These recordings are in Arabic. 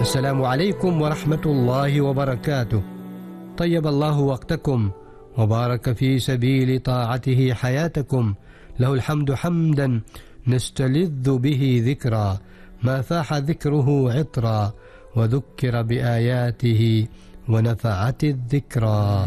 السلام عليكم ورحمة الله وبركاته. طيب الله وقتكم وبارك في سبيل طاعته حياتكم. له الحمد حمدا نستلذ به ذكرا، ما فاح ذكره عطرا، وذكر بآياته ونفعت الذكرى.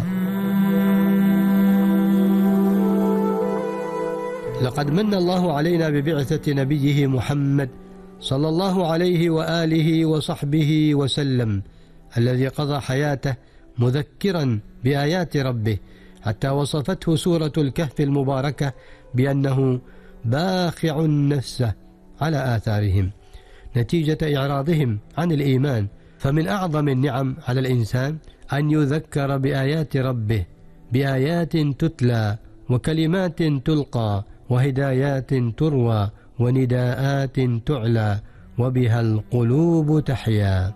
لقد من الله علينا ببعثة نبيه محمد صلى الله عليه وآله وصحبه وسلم، الذي قضى حياته مذكرا بآيات ربه، حتى وصفته سورة الكهف المباركة بأنه باخع نفسه على آثارهم نتيجة إعراضهم عن الإيمان. فمن أعظم النعم على الإنسان أن يذكر بآيات ربه، بآيات تتلى وكلمات تلقى وهدايات تروى ونداءات تعلى وبها القلوب تحيا.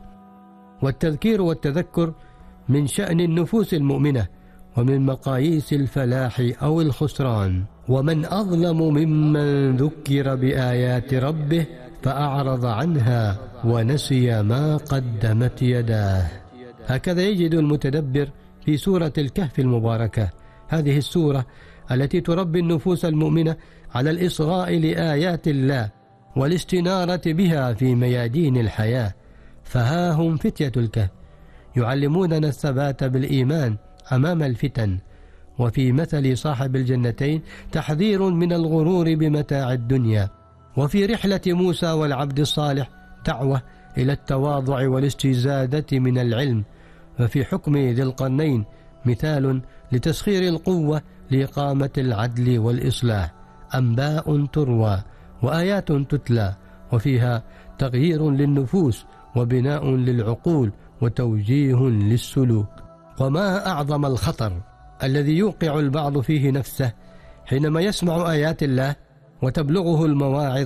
والتذكير والتذكر من شأن النفوس المؤمنة ومن مقاييس الفلاح أو الخسران. ومن أظلم ممن ذكر بآيات ربه فأعرض عنها ونسي ما قدمت يداه. هكذا يجد المتدبر في سورة الكهف المباركة، هذه السورة التي تربي النفوس المؤمنة على الإصغاء لآيات الله والاستنارة بها في ميادين الحياة. فها هم فتية الكهف يعلموننا الثبات بالإيمان أمام الفتن. وفي مثل صاحب الجنتين تحذير من الغرور بمتاع الدنيا. وفي رحلة موسى والعبد الصالح دعوة إلى التواضع والاستزادة من العلم. وفي حكم ذي القرنين مثال لتسخير القوة لإقامة العدل والإصلاح. أنباء تروى وآيات تتلى، وفيها تغيير للنفوس وبناء للعقول وتوجيه للسلوك. وما أعظم الخطر الذي يوقع البعض فيه نفسه حينما يسمع آيات الله وتبلغه المواعظ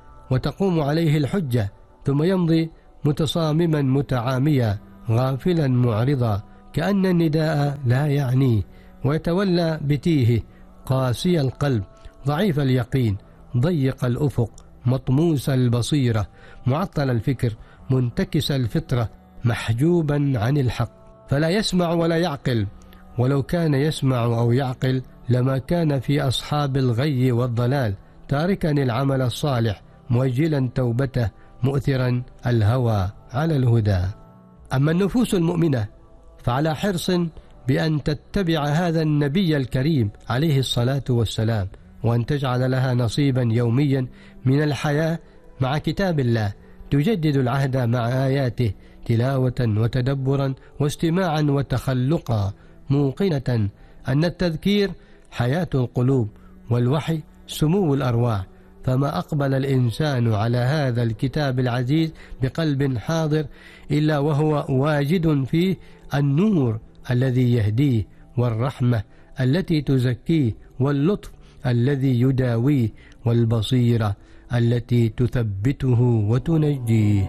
وتقوم عليه الحجة، ثم يمضي متصامما متعاميا غافلا معرضا كأن النداء لا يعنيه، ويتولى بتيهه قاسي القلب ضعيف اليقين ضيق الأفق مطموس البصيرة معطل الفكر منتكس الفطرة محجوبا عن الحق، فلا يسمع ولا يعقل. ولو كان يسمع أو يعقل لما كان في أصحاب الغي والضلال، تاركا العمل الصالح مؤجلا توبته مؤثرا الهوى على الهدى. أما النفوس المؤمنة فعلى حرص بأن تتبع هذا النبي الكريم عليه الصلاة والسلام، وأن تجعل لها نصيبا يوميا من الحياة مع كتاب الله، تجدد العهد مع آياته تلاوة وتدبرا واستماعا وتخلقا، موقنة أن التذكير حياة القلوب والوحي سمو الأرواح. فما أقبل الإنسان على هذا الكتاب العزيز بقلب حاضر إلا وهو واجد فيه النور الذي يهديه، والرحمة التي تزكيه، واللطف الذي يداويه، والبصيرة التي تثبته وتنجيه.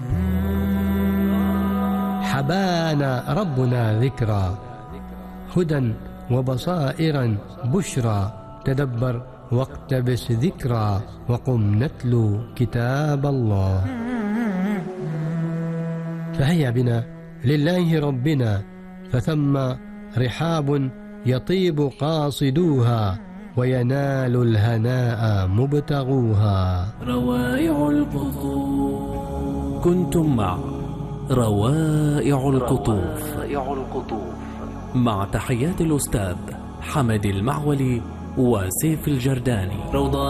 حبانا ربنا ذكرا هدى وبصائرا بشرى، تدبر واقتبس ذكرى وقم نتلو كتاب الله. فهيا بنا لله ربنا، فثم رحاب يطيب قاصدوها وينال الهناء مبتغوها. روائع القطوف. كنتم مع روائع القطوف مع تحيات الأستاذ حمد المعولي وسيف الجرداني.